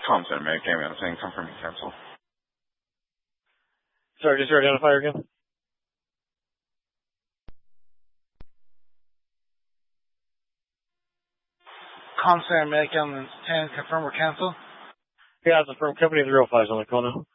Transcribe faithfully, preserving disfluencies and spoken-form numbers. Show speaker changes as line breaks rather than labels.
Com Center Medic, I'm saying confirm and cancel.
Sorry, just your identifier again.
Com Center Medic, ten, confirm or cancel?
Yeah, it's from company zero five on the call now.